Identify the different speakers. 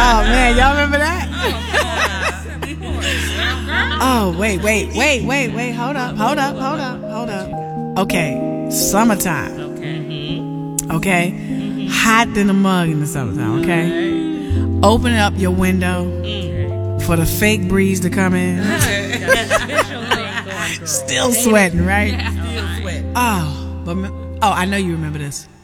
Speaker 1: Oh man, y'all remember that? Oh wait. Hold up. Okay, summertime. Okay, hot than a mug in the summertime. Okay, open up your window for the fake breeze to come in. Still sweating, right?
Speaker 2: Still sweat.
Speaker 1: Oh, I know you remember this.